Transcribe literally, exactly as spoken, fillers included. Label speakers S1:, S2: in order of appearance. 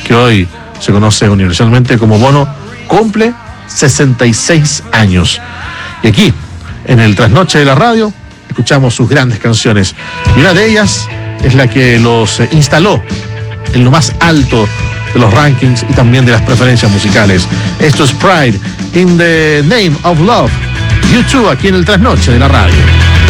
S1: que hoy se conoce universalmente como Bono, cumple sesenta y seis años. Y aquí, en el Trasnoche de la Radio, escuchamos sus grandes canciones. Y una de ellas es la que los instaló en lo más alto de los rankings y también de las preferencias musicales. Esto es Pride in the Name of Love. U dos aquí en el Trasnoche de la Radio.